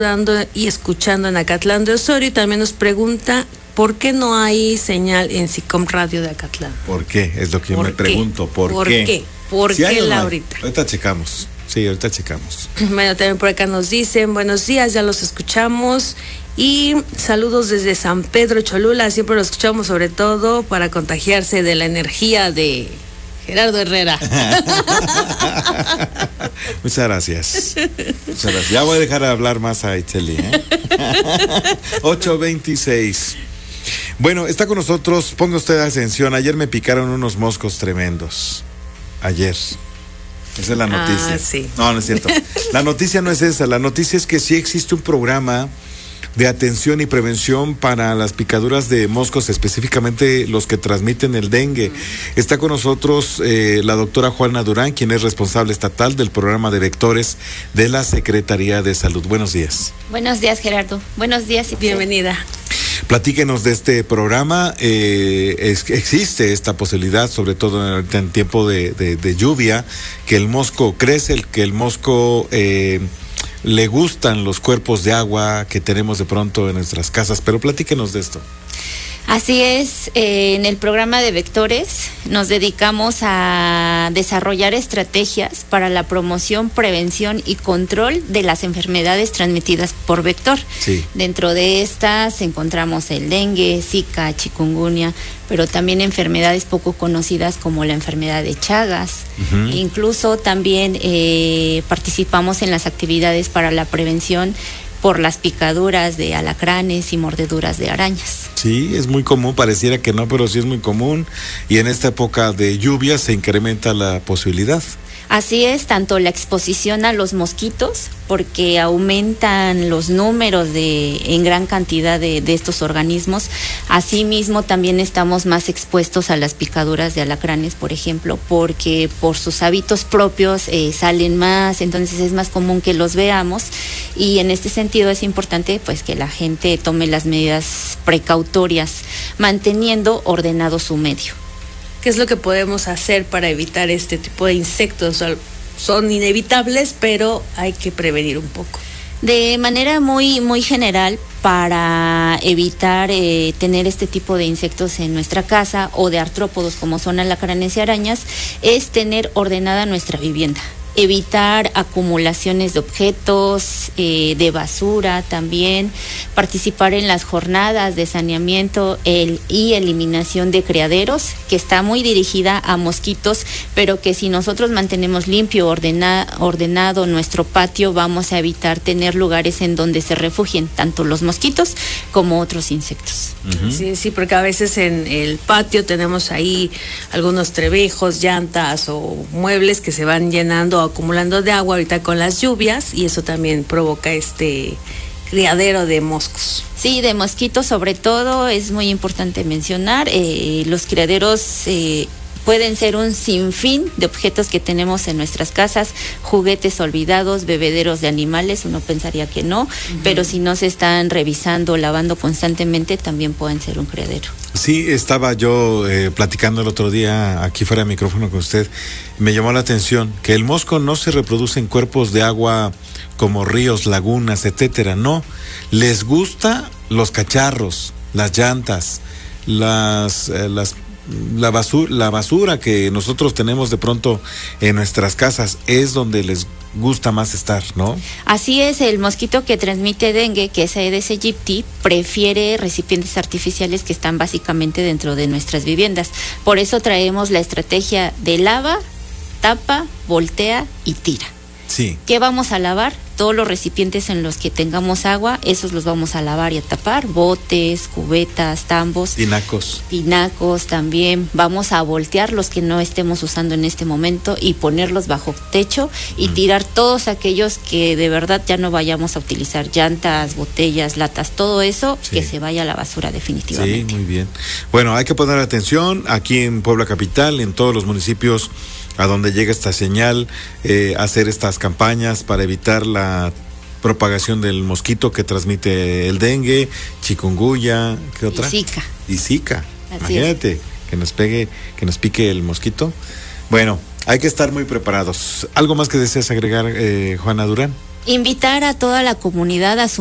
dando y escuchando en Acatlán de Osorio, y también nos pregunta ¿por qué no hay señal en SICOM Radio de Acatlán? ¿Por qué? Es lo que yo me pregunto. ¿Por qué? ¿Por Si qué, no Laurita? Ahorita checamos. Sí, ahorita checamos. Bueno, también por acá nos dicen, buenos días, ya los escuchamos. Y saludos desde San Pedro Cholula, siempre lo escuchamos sobre todo para contagiarse de la energía de Gerardo Herrera. Muchas gracias. Muchas gracias. Ya voy a dejar de hablar más a Itzel, 8:26. Bueno, está con nosotros, ponga usted atención, ayer me picaron unos moscos tremendos. Ayer. Esa es la noticia. Sí. No es cierto. La noticia no es esa, la noticia es que sí existe un programa de atención y prevención para las picaduras de moscos, específicamente los que transmiten el dengue. Está con nosotros la doctora Juana Durán, quien es responsable estatal del programa de vectores de la Secretaría de Salud. Buenos días. Buenos días, Gerardo. Buenos días y bienvenida. Platíquenos de este programa. Existe esta posibilidad, sobre todo en tiempo de lluvia, que el mosco crece, que el mosco le gustan los cuerpos de agua que tenemos de pronto en nuestras casas, pero platíquenos de esto. Así es, en el programa de vectores nos dedicamos a desarrollar estrategias para la promoción, prevención y control de las enfermedades transmitidas por vector. Sí. Dentro de estas encontramos el dengue, Zika, chikungunya, pero también enfermedades poco conocidas como la enfermedad de Chagas. Uh-huh. Incluso también participamos en las actividades para la prevención por las picaduras de alacranes y mordeduras de arañas. Sí, es muy común, pareciera que no, pero sí es muy común, y en esta época de lluvia se incrementa la posibilidad. Así es, tanto la exposición a los mosquitos, porque aumentan los números en gran cantidad de estos organismos. Asimismo, también estamos más expuestos a las picaduras de alacranes, por ejemplo, porque por sus hábitos propios salen más, entonces es más común que los veamos, y en este sentido es importante pues que la gente tome las medidas precautorias, manteniendo ordenado su medio. ¿Qué es lo que podemos hacer para evitar este tipo de insectos? Son inevitables, pero hay que prevenir un poco. De manera muy, muy general, para evitar tener este tipo de insectos en nuestra casa o de artrópodos como son alacranes y arañas, es tener ordenada nuestra vivienda. Evitar acumulaciones de objetos, de basura también, participar en las jornadas de saneamiento y eliminación de criaderos, que está muy dirigida a mosquitos, pero que si nosotros mantenemos limpio, ordenado nuestro patio, vamos a evitar tener lugares en donde se refugien tanto los mosquitos como otros insectos. Uh-huh. Sí, porque a veces en el patio tenemos ahí algunos trebejos, llantas o muebles que se van llenando acumulando de agua ahorita con las lluvias, y eso también provoca este criadero de moscos. Sí, de mosquitos sobre todo es muy importante mencionar, los criaderos pueden ser un sinfín de objetos que tenemos en nuestras casas, juguetes olvidados, bebederos de animales, uno pensaría que no, pero si no se están revisando, lavando constantemente, también pueden ser un criadero. Sí, estaba yo platicando el otro día aquí fuera de micrófono con usted, me llamó la atención que el mosco no se reproduce en cuerpos de agua como ríos, lagunas, etcétera, no, les gusta los cacharros, las llantas, la basura que nosotros tenemos de pronto en nuestras casas, es donde les gusta más estar, ¿no? Así es, el mosquito que transmite dengue, que es Aedes aegypti, prefiere recipientes artificiales que están básicamente dentro de nuestras viviendas. Por eso traemos la estrategia de lava, tapa, voltea y tira. Sí. ¿Qué vamos a lavar? Todos los recipientes en los que tengamos agua, esos los vamos a lavar y a tapar, botes, cubetas, tambos. Tinacos también. Vamos a voltear los que no estemos usando en este momento y ponerlos bajo techo y tirar todos aquellos que de verdad ya no vayamos a utilizar, llantas, botellas, latas, todo eso, sí, que se vaya a la basura definitivamente. Sí, muy bien. Bueno, hay que poner atención aquí en Puebla Capital, en todos los municipios a donde llega esta señal, hacer estas campañas para evitar la propagación del mosquito que transmite el dengue, chikungunya, ¿qué otra? Y Zika. Imagínate, que nos pique el mosquito. Bueno, hay que estar muy preparados. ¿Algo más que deseas agregar, Juana Durán? Invitar a toda la comunidad a